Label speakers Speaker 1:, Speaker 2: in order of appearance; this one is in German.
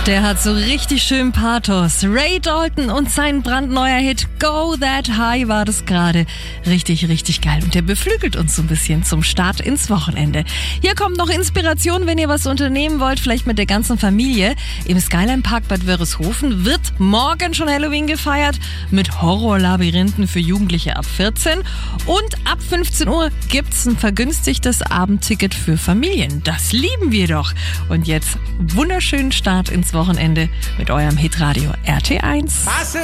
Speaker 1: Der hat so richtig schön Pathos. Ray Dalton und sein brandneuer Hit Go That High war das gerade. Richtig, richtig geil. Und der beflügelt uns so ein bisschen zum Start ins Wochenende. Hier kommt noch Inspiration, wenn ihr was unternehmen wollt, vielleicht mit der ganzen Familie. Im Skyline Park Bad Wörishofen wird morgen schon Halloween gefeiert mit Horrorlabyrinthen für Jugendliche ab 14. Und ab 15 Uhr gibt's ein vergünstigtes Abendticket für Familien. Das lieben wir doch. Und jetzt wunderschönen Start ins Wochenende mit eurem Hitradio RT1.